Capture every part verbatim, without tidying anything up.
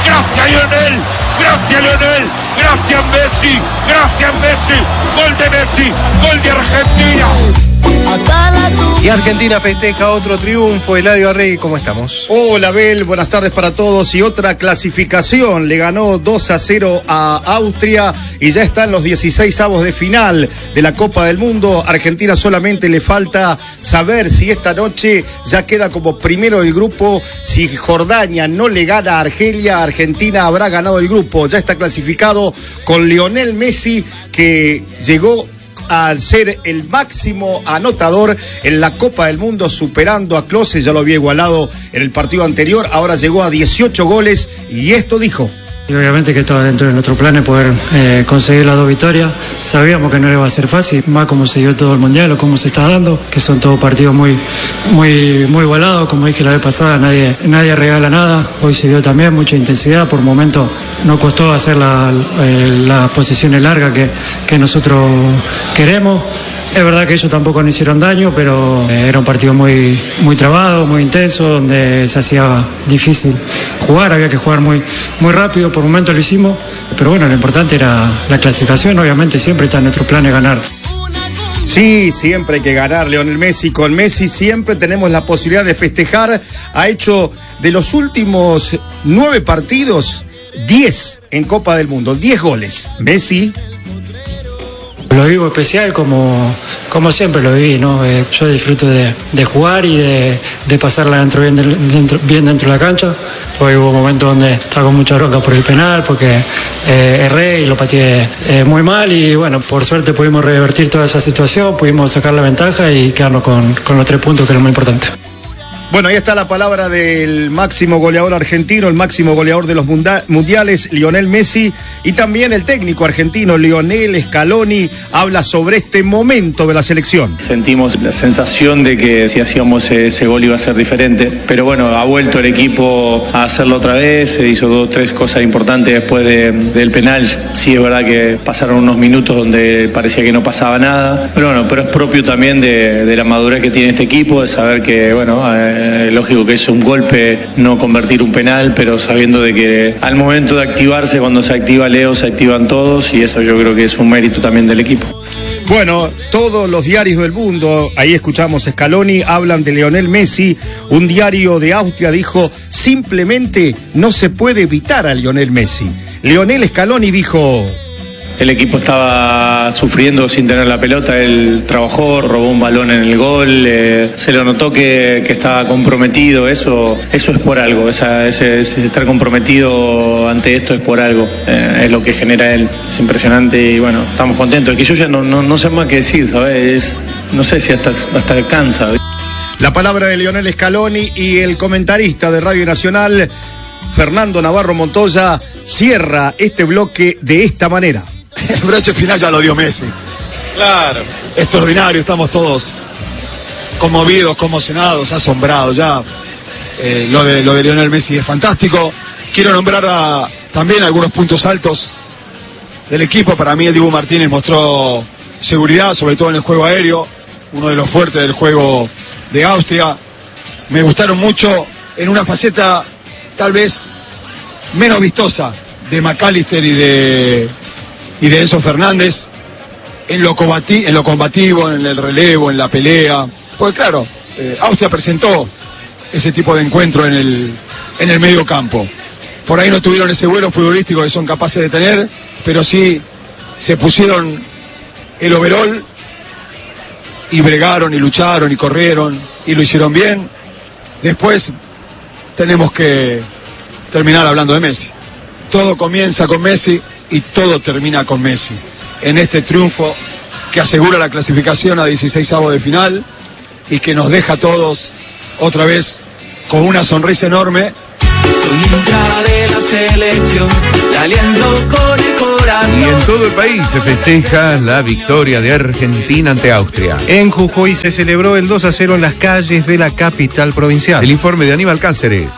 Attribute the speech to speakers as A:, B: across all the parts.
A: Gracias Lionel, gracias Lionel, gracias Messi, gracias Messi, gol de Messi, gol de Argentina.
B: Y Argentina festeja otro triunfo. Eladio Arregui, ¿cómo estamos?
C: Hola, Abel, buenas tardes para todos. Y otra clasificación, le ganó dos a cero a Austria y ya está en los dieciseisavos de final de la Copa del Mundo. Argentina solamente le falta saber si esta noche ya queda como primero del grupo. Si Jordania no le gana a Argelia, Argentina habrá ganado el grupo. Ya está clasificado con Lionel Messi, que llegó al ser el máximo anotador en la Copa del Mundo, superando a Klose. Ya lo había igualado en el partido anterior, ahora llegó a dieciocho goles y esto dijo.
D: Y obviamente que estaba dentro de nuestro plan es poder eh, conseguir las dos victorias. Sabíamos que no iba a ser fácil, más como se dio todo el Mundial o cómo se está dando, que son todos partidos muy, muy, muy igualados. Como dije la vez pasada, nadie, nadie regala nada. Hoy se vio también mucha intensidad, por momentos nos costó hacer la, eh, las posiciones largas que, que nosotros queremos. Es verdad que ellos tampoco nos hicieron daño, pero eh, era un partido muy, muy trabado, muy intenso, donde se hacía difícil jugar, había que jugar muy, muy rápido, por momentos lo hicimos, pero bueno, lo importante era la clasificación. Obviamente siempre está en nuestro plan de ganar.
C: Sí, siempre hay que ganar, Lionel Messi. Con Messi siempre tenemos la posibilidad de festejar. Ha hecho de los últimos nueve partidos, diez en Copa del Mundo, diez goles. Messi.
D: Lo vivo especial como, como siempre lo viví, ¿no? Eh, yo disfruto de, de jugar y de, de pasarla dentro bien, dentro, bien dentro de la cancha. Hoy hubo momentos donde estaba con mucha bronca por el penal, porque eh, erré y lo pateé eh, muy mal, y bueno, por suerte pudimos revertir toda esa situación, pudimos sacar la ventaja y quedarnos con, con los tres puntos, que era muy importante.
C: Bueno, ahí está la palabra del máximo goleador argentino, el máximo goleador de los mundiales, Lionel Messi, y también el técnico argentino, Lionel Scaloni, habla sobre este momento de la selección.
E: Sentimos la sensación de que si hacíamos ese gol iba a ser diferente, pero bueno, ha vuelto el equipo a hacerlo otra vez, se hizo dos, tres cosas importantes después de, del penal. Sí, es verdad que pasaron unos minutos donde parecía que no pasaba nada, pero bueno, pero es propio también de, de la madurez que tiene este equipo, de saber que, bueno, eh, Eh, lógico que es un golpe no convertir un penal, pero sabiendo de que al momento de activarse, cuando se activa Leo, se activan todos, y eso yo creo que es un mérito también del equipo.
C: Bueno, todos los diarios del mundo, ahí escuchamos a Scaloni, hablan de Lionel Messi. Un diario de Austria dijo, simplemente no se puede evitar a Lionel Messi. Lionel Scaloni dijo...
E: El equipo estaba sufriendo sin tener la pelota, él trabajó, robó un balón en el gol, eh, se lo notó que, que estaba comprometido, eso, eso es por algo, esa, ese, ese estar comprometido ante esto es por algo, eh, es lo que genera él, es impresionante y bueno, estamos contentos, es que yo ya no, no, no sé más qué decir, ¿sabes? Es, no sé si hasta, hasta cansa.
C: La palabra de Lionel Scaloni, y el comentarista de Radio Nacional, Fernando Navarro Montoya, cierra este bloque de esta manera.
F: El broche final ya lo dio Messi.
G: Claro.
F: Extraordinario, estamos todos conmovidos, conmocionados, asombrados ya. Eh, lo de lo de Lionel Messi es fantástico. Quiero nombrar a, también algunos puntos altos del equipo. Para mí el Dibu Martínez mostró seguridad, sobre todo en el juego aéreo, uno de los fuertes del juego de Austria. Me gustaron mucho en una faceta tal vez menos vistosa de McAllister y de y de Enzo Fernández, en lo, combati, en lo combativo, en el relevo, en la pelea. Pues claro, eh, Austria presentó ese tipo de encuentro en el, en el medio campo. Por ahí no tuvieron ese vuelo futbolístico que son capaces de tener, pero sí se pusieron el overall y bregaron y lucharon y corrieron y lo hicieron bien. Después tenemos que terminar hablando de Messi. Todo comienza con Messi y todo termina con Messi. En este triunfo que asegura la clasificación a dieciseisavos de final y que nos deja a todos otra vez con una sonrisa enorme.
H: Soy hincha de la selección, aliento con el corazón.
B: Y en todo el país se festeja la victoria de Argentina ante Austria. En Jujuy se celebró el dos a cero en las calles de la capital provincial. El informe de Aníbal Cáceres.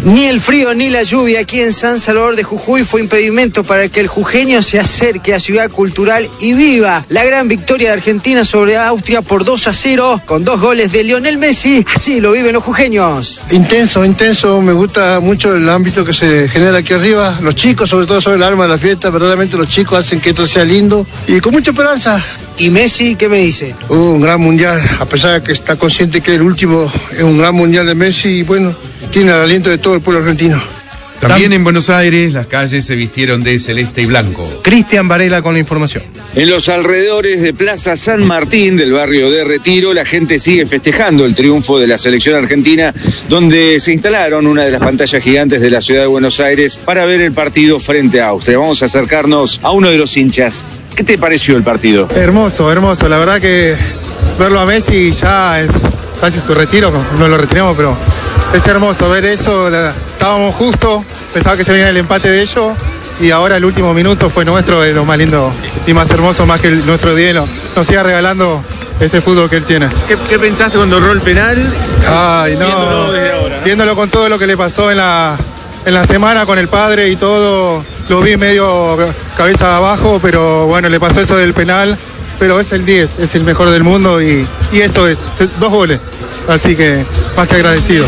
G: Ni el frío ni la lluvia aquí en San Salvador de Jujuy fue impedimento para que el jujeño se acerque a Ciudad Cultural y viva la gran victoria de Argentina sobre Austria por dos a cero con dos goles de Lionel Messi. Así lo viven los jujeños.
I: Intenso, intenso, me gusta mucho el ámbito que se genera aquí arriba. Los chicos, sobre todo, son el alma de la fiesta, verdaderamente los chicos hacen que esto sea lindo y con mucha esperanza.
G: ¿Y Messi qué me dice?
I: Uh, un gran mundial, a pesar de que está consciente que el último es un gran mundial de Messi y bueno, tiene el aliento de todo el pueblo argentino.
J: También en Buenos Aires las calles se vistieron de celeste y blanco.
B: Cristian Varela con la información.
K: En los alrededores de Plaza San Martín del barrio de Retiro, la gente sigue festejando el triunfo de la selección argentina, donde se instalaron una de las pantallas gigantes de la ciudad de Buenos Aires para ver el partido frente a Austria. Vamos a acercarnos a uno de los hinchas. ¿Qué te pareció el partido?
L: Hermoso, hermoso. La verdad que verlo a Messi ya es casi su retiro, no lo retiramos, pero es hermoso ver eso. La, estábamos justo, pensaba que se venía el empate de ellos y ahora el último minuto fue nuestro, es lo más lindo y más hermoso, más que el, nuestro día, nos, nos siga regalando ese fútbol que él tiene.
M: ¿Qué, qué pensaste cuando erró el penal?
L: Ay, no, viéndolo, desde ahora, ¿no? Viéndolo con todo lo que le pasó en la, en la semana con el padre y todo, lo vi medio cabeza abajo, pero bueno, le pasó eso del penal. Pero es el diez, es el mejor del mundo y, y esto es, dos goles, así que más que agradecido.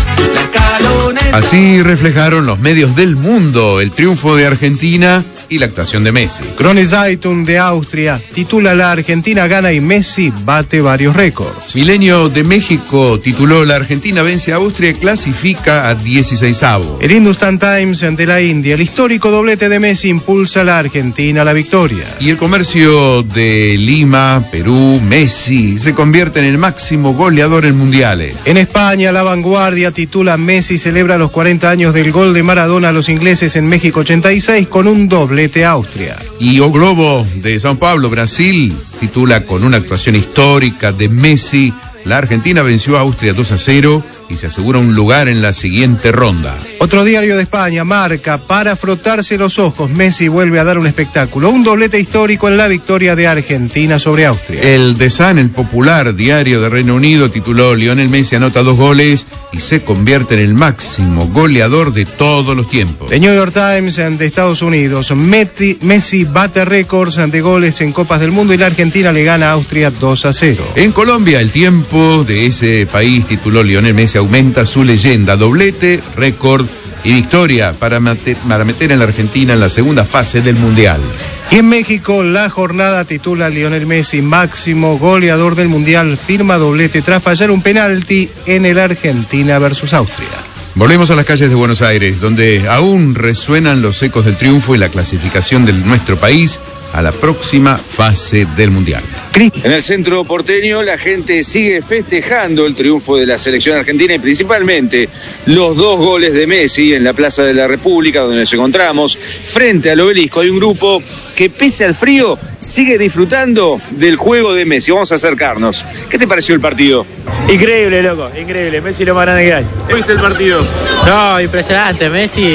J: Así reflejaron los medios del mundo el triunfo de Argentina y la actuación de Messi.
B: Krone Zeitung de Austria titula La Argentina gana y Messi bate varios récords.
J: Milenio de México tituló La Argentina vence a Austria y clasifica a dieciseisavo.
B: El Hindustan Times de la India, el histórico doblete de Messi impulsa a la Argentina a la victoria.
J: Y el Comercio de Lima, Perú, Messi se convierte en el máximo goleador en mundiales.
B: En España, La Vanguardia titula Messi celebra los cuarenta años del gol de Maradona a los ingleses en México ochenta y seis con un doblete a Austria.
J: Y O Globo de São Paulo, Brasil, titula con una actuación histórica de Messi, la Argentina venció a Austria dos a cero y se asegura un lugar en la siguiente ronda.
B: Otro diario de España, Marca, para frotarse los ojos, Messi vuelve a dar un espectáculo, un doblete histórico en la victoria de Argentina sobre Austria.
J: El The Sun, el popular diario de Reino Unido, tituló Lionel Messi anota dos goles y se convierte en el máximo goleador de todos los tiempos.
B: The New York Times de Estados Unidos, Messi, Messi bate récords de goles en Copas del Mundo y la Argentina le gana a Austria dos a cero.
J: En Colombia, el tiempo de ese país tituló Lionel Messi aumenta su leyenda, doblete, récord y victoria para meter, para meter en la Argentina en la segunda fase del Mundial.
B: Y en México, la jornada titula Lionel Messi máximo goleador del Mundial, firma doblete tras fallar un penalti en el Argentina versus Austria.
J: Volvemos a las calles de Buenos Aires, donde aún resuenan los ecos del triunfo y la clasificación de nuestro país a la próxima fase del Mundial.
K: En el centro porteño la gente sigue festejando el triunfo de la selección argentina y principalmente los dos goles de Messi en la Plaza de la República, donde nos encontramos frente al obelisco. Hay un grupo que pese al frío sigue disfrutando del juego de Messi. Vamos a acercarnos. ¿Qué te pareció el partido?
N: Increíble, loco, increíble. Messi lo más grande que hay.
M: ¿Viste el partido?
N: No, impresionante. Messi,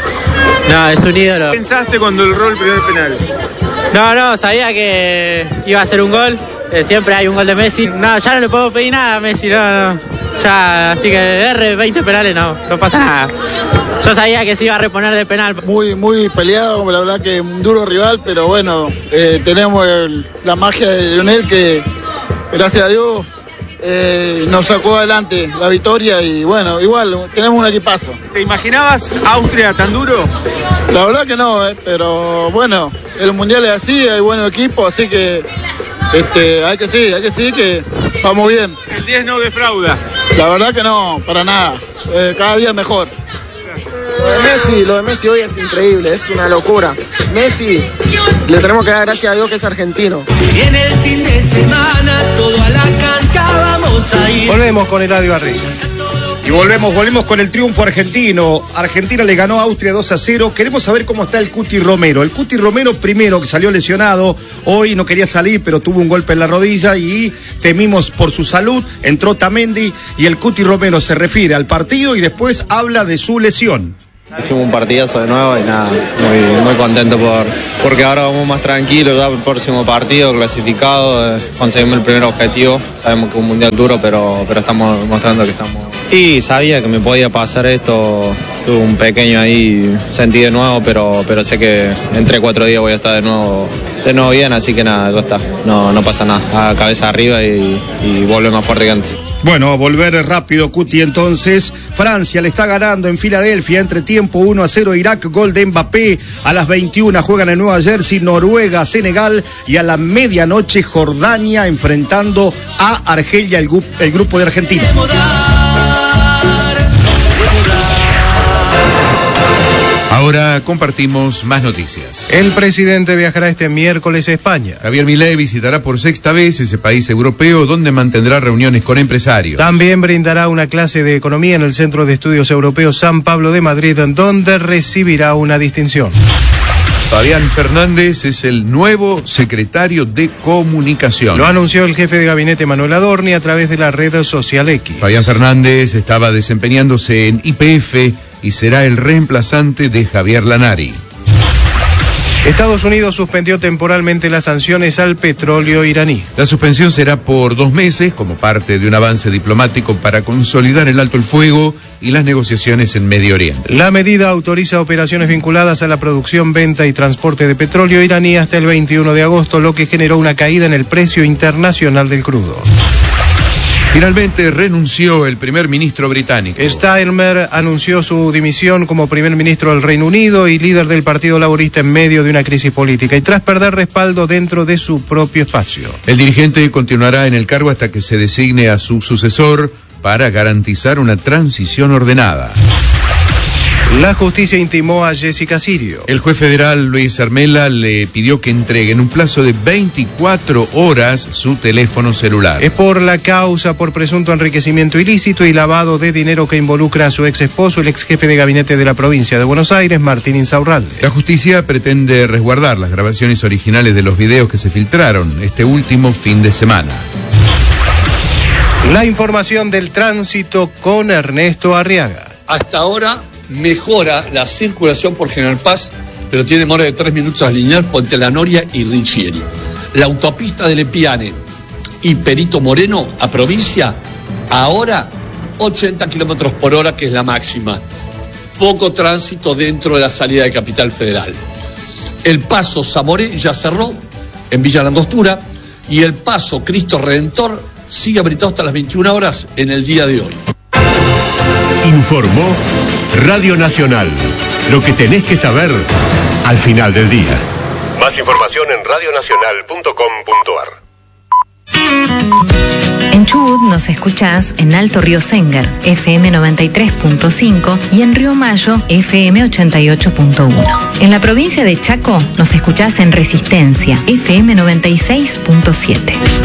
N: no, es un ídolo.
M: ¿Qué pensaste cuando erró el primer penal?
N: No, no, sabía que iba a ser un gol. Eh, siempre hay un gol de Messi. No, ya no le puedo pedir nada a Messi, no, no. Ya, así que erre veinte penales, no, no pasa nada. Yo sabía que se iba a reponer de penal.
O: Muy, muy peleado, la verdad que un duro rival, pero bueno, eh, tenemos el, la magia de Lionel que, gracias a Dios, eh, nos sacó adelante la victoria y bueno, igual, tenemos un equipazo.
M: ¿Te imaginabas Austria tan duro?
O: La verdad que no, eh, pero bueno, el Mundial es así, hay buen equipo, así que este, hay que seguir, hay que seguir que vamos bien.
M: El diez no defrauda.
O: La verdad que no, para nada, eh, cada día mejor.
P: Lo de Messi, lo de Messi hoy es increíble, es una locura. Messi, le tenemos que dar gracias a Dios que es argentino.
H: Viene el fin de semana, todo a la cancha vamos a ir.
B: Volvemos con Eladio Arrey.
C: Y volvemos, volvemos con el triunfo argentino. Argentina le ganó a Austria dos a cero. Queremos saber cómo está el Cuti Romero. El Cuti Romero primero, que salió lesionado, hoy no quería salir, pero tuvo un golpe en la rodilla y temimos por su salud. Entró Tamendi y el Cuti Romero se refiere al partido y después habla de su lesión.
Q: Hicimos un partidazo de nuevo y nada, muy, muy contento por porque ahora vamos más tranquilos, ya el próximo partido clasificado, eh, conseguimos el primer objetivo. Sabemos que es un mundial duro, pero, pero estamos mostrando que estamos Y sabía que me podía pasar esto, tuve un pequeño ahí sentido nuevo, pero, pero sé que en tres, cuatro días voy a estar de nuevo, de nuevo bien, así que nada, ya está, no, no pasa nada, a cabeza arriba y, y vuelve más fuerte que antes.
C: Bueno, a volver rápido, Cuti, entonces. Francia le está ganando en Filadelfia, entre tiempo uno a cero Irak, gol de Mbappé. A las veintiuna juegan en Nueva Jersey, Noruega, Senegal, y a la medianoche Jordania enfrentando a Argelia, el, el grupo de Argentina.
J: Ahora compartimos más noticias.
B: El presidente viajará este miércoles a España.
J: Javier Milei visitará por sexta vez ese país europeo donde mantendrá reuniones con empresarios.
B: También brindará una clase de economía en el Centro de Estudios Europeos San Pablo de Madrid, donde recibirá una distinción.
J: Fabián Fernández es el nuevo secretario de Comunicación.
B: Lo anunció el jefe de gabinete Manuel Adorni a través de la red social X.
J: Fabián Fernández estaba desempeñándose en Y P F y será el reemplazante de Javier Lanari.
B: Estados Unidos suspendió temporalmente las sanciones al petróleo iraní.
J: La suspensión será por dos meses como parte de un avance diplomático para consolidar el alto el fuego y las negociaciones en Medio Oriente.
B: La medida autoriza operaciones vinculadas a la producción, venta y transporte de petróleo iraní hasta el veintiuno de agosto, lo que generó una caída en el precio internacional del crudo.
J: Finalmente renunció el primer ministro británico.
B: Starmer anunció su dimisión como primer ministro del Reino Unido y líder del Partido Laborista en medio de una crisis política y tras perder respaldo dentro de su propio espacio.
J: El dirigente continuará en el cargo hasta que se designe a su sucesor para garantizar una transición ordenada.
B: La justicia intimó a Jessica Sirio.
J: El juez federal Luis Armela le pidió que entregue en un plazo de veinticuatro horas su teléfono celular.
B: Es por la causa por presunto enriquecimiento ilícito y lavado de dinero que involucra a su ex esposo, el ex jefe de gabinete de la provincia de Buenos Aires, Martín Insaurralde.
J: La justicia pretende resguardar las grabaciones originales de los videos que se filtraron este último fin de semana.
B: La información del tránsito con Ernesto Arriaga.
R: Hasta ahora mejora la circulación por General Paz, pero tiene demora de tres minutos a alinear Puente La Noria y Riccieri. La autopista de Lepiane y Perito Moreno a provincia, ahora ochenta kilómetros por hora, que es la máxima. Poco tránsito dentro de la salida de Capital Federal. El paso Zamoré ya cerró en Villa Langostura y el paso Cristo Redentor sigue habilitado hasta las veintiuna horas en el día de hoy.
S: Informó Radio Nacional. Lo que tenés que saber al final del día. Más información en radio nacional punto com punto a r.
T: En Chubut nos escuchás en Alto Río Sengar, F M noventa y tres punto cinco, y en Río Mayo, F M ochenta y ocho punto uno. En la provincia de Chaco nos escuchás en Resistencia, F M noventa y seis punto siete.